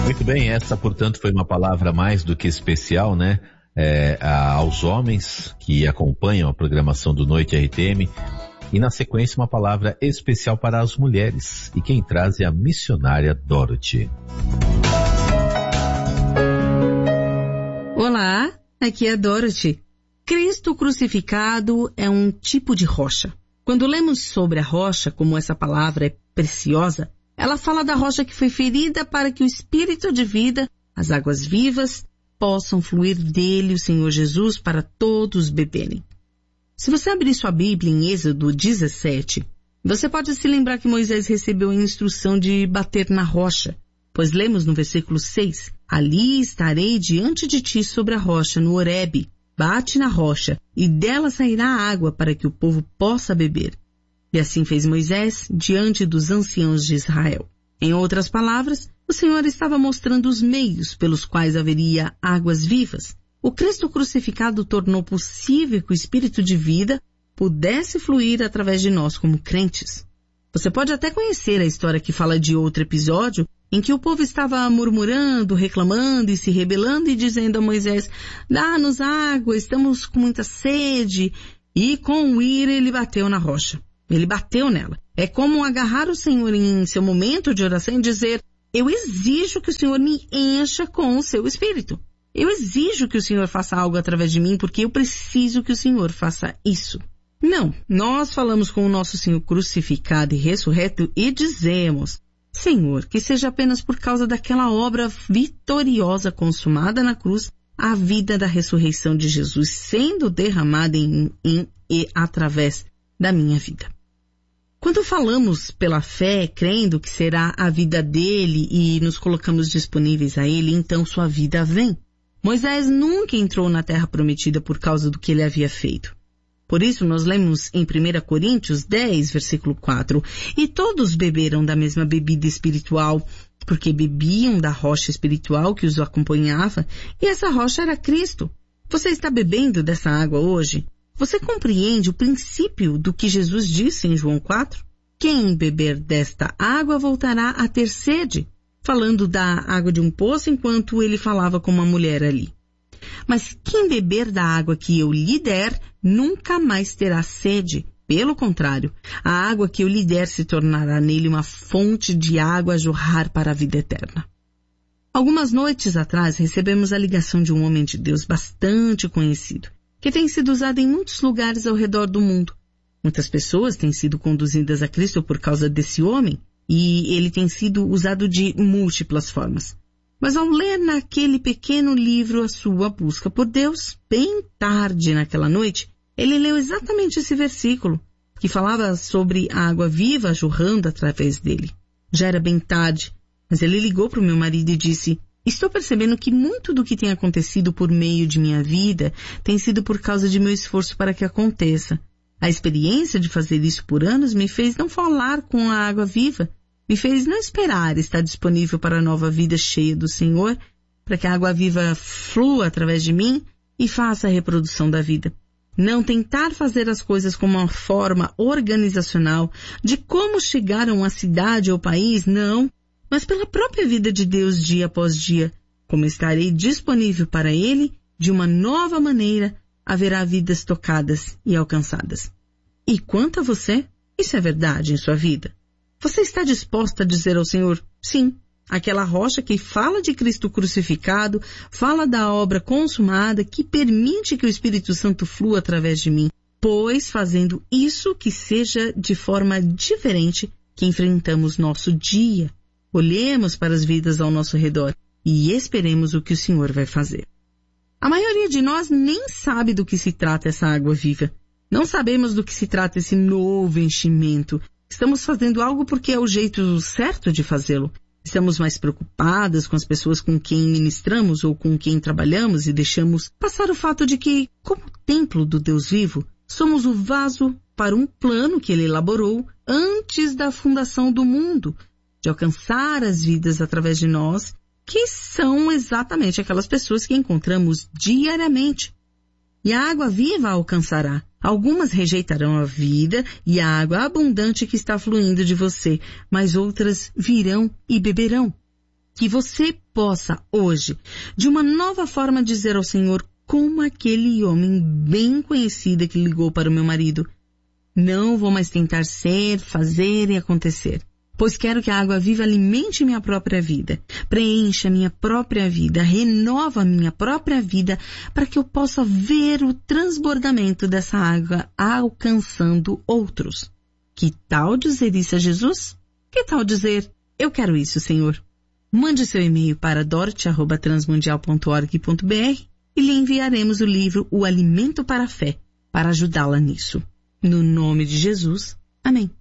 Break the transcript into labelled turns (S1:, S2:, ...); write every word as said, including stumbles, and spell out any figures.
S1: Muito bem, essa, portanto, foi uma palavra mais do que especial, né? É, a, aos homens que acompanham a programação do Noite R T M. E na sequência, uma palavra especial para as mulheres. E quem traz é a missionária Dorothy.
S2: Olá, aqui é a Dorothy. Cristo crucificado é um tipo de rocha. Quando lemos sobre a rocha, como essa palavra é preciosa, ela fala da rocha que foi ferida para que o Espírito de vida, as águas vivas, possam fluir dele, o Senhor Jesus, para todos beberem. Se você abrir sua Bíblia em Êxodo dezessete, você pode se lembrar que Moisés recebeu a instrução de bater na rocha, pois lemos no versículo seis, ali estarei diante de ti sobre a rocha no Horebe, bate na rocha, e dela sairá água para que o povo possa beber. E assim fez Moisés diante dos anciãos de Israel. Em outras palavras, o Senhor estava mostrando os meios pelos quais haveria águas vivas. O Cristo crucificado tornou possível que o Espírito de vida pudesse fluir através de nós como crentes. Você pode até conhecer a história que fala de outro episódio em que o povo estava murmurando, reclamando e se rebelando e dizendo a Moisés, dá-nos água, estamos com muita sede. E com ira ele bateu na rocha. Ele bateu nela. É como agarrar o Senhor em seu momento de oração e dizer, eu exijo que o Senhor me encha com o seu Espírito. Eu exijo que o Senhor faça algo através de mim porque eu preciso que o Senhor faça isso. Não, nós falamos com o nosso Senhor crucificado e ressurreto e dizemos, Senhor, que seja apenas por causa daquela obra vitoriosa consumada na cruz, a vida da ressurreição de Jesus sendo derramada em, em e através da minha vida. Quando falamos pela fé, crendo que será a vida dele e nos colocamos disponíveis a ele, então sua vida vem. Moisés nunca entrou na terra prometida por causa do que ele havia feito. Por isso nós lemos em primeira Coríntios dez, versículo quatro, e todos beberam da mesma bebida espiritual, porque bebiam da rocha espiritual que os acompanhava, e essa rocha era Cristo. Você está bebendo dessa água hoje? Você compreende o princípio do que Jesus disse em João quatro? Quem beber desta água voltará a ter sede, falando da água de um poço enquanto ele falava com uma mulher ali. Mas quem beber da água que eu lhe der, nunca mais terá sede. Pelo contrário, a água que eu lhe der se tornará nele uma fonte de água a jorrar para a vida eterna. Algumas noites atrás recebemos a ligação de um homem de Deus bastante conhecido, que tem sido usado em muitos lugares ao redor do mundo. Muitas pessoas têm sido conduzidas a Cristo por causa desse homem, e ele tem sido usado de múltiplas formas. Mas ao ler naquele pequeno livro a sua busca por Deus, bem tarde naquela noite, ele leu exatamente esse versículo, que falava sobre a água viva jorrando através dele. Já era bem tarde, mas ele ligou para o meu marido e disse, estou percebendo que muito do que tem acontecido por meio de minha vida tem sido por causa de meu esforço para que aconteça. A experiência de fazer isso por anos me fez não falar com a água viva, me fez não esperar estar disponível para a nova vida cheia do Senhor, para que a água viva flua através de mim e faça a reprodução da vida. Não tentar fazer as coisas com uma forma organizacional de como chegar a uma cidade ou país, não, mas pela própria vida de Deus dia após dia, como estarei disponível para Ele, de uma nova maneira, haverá vidas tocadas e alcançadas. E quanto a você, isso é verdade em sua vida? Você está disposta a dizer ao Senhor, sim, aquela rocha que fala de Cristo crucificado, fala da obra consumada, que permite que o Espírito Santo flua através de mim, pois fazendo isso que seja de forma diferente que enfrentamos nosso dia. Olhemos para as vidas ao nosso redor e esperemos o que o Senhor vai fazer. A maioria de nós nem sabe do que se trata essa água viva. Não sabemos do que se trata esse novo enchimento. Estamos fazendo algo porque é o jeito certo de fazê-lo. Estamos mais preocupadas com as pessoas com quem ministramos ou com quem trabalhamos e deixamos passar o fato de que, como templo do Deus vivo, somos o vaso para um plano que Ele elaborou antes da fundação do mundo, de alcançar as vidas através de nós, que são exatamente aquelas pessoas que encontramos diariamente. E a água viva a alcançará. Algumas rejeitarão a vida e a água abundante que está fluindo de você, mas outras virão e beberão. Que você possa hoje, de uma nova forma, dizer ao Senhor, como aquele homem bem conhecido que ligou para o meu marido: não vou mais tentar ser, fazer e acontecer, pois quero que a água viva alimente minha própria vida, preencha minha própria vida, renova minha própria vida, para que eu possa ver o transbordamento dessa água alcançando outros. Que tal dizer isso a Jesus? Que tal dizer: eu quero isso, Senhor? Mande seu e-mail para dorte arroba transmundial ponto org ponto b r e lhe enviaremos o livro O Alimento para a Fé, para ajudá-la nisso. No nome de Jesus. Amém.